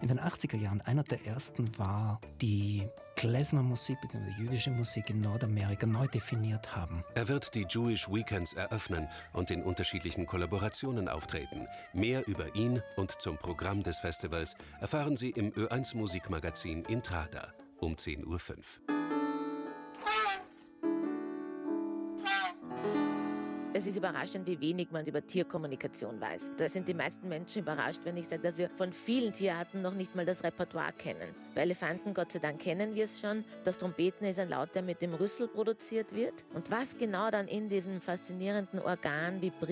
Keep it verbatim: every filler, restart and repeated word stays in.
in den achtziger Jahren einer der ersten war, die Klezmer-Musik bzw. jüdische Musik in Nordamerika neu definiert haben. Er wird die Jewish Weekends eröffnen und in unterschiedlichen Kollaborationen auftreten. Mehr über ihn und zum Programm des Festivals erfahren Sie im Ö eins Musikmagazin Intrada um zehn Uhr fünf. Es ist überraschend, wie wenig man über Tierkommunikation weiß. Da sind die meisten Menschen überrascht, wenn ich sage, dass wir von vielen Tierarten noch nicht mal das Repertoire kennen. Bei Elefanten, Gott sei Dank, kennen wir es schon. Das Trompeten ist ein Laut, der mit dem Rüssel produziert wird. Und was genau dann in diesem faszinierenden Organ vibriert,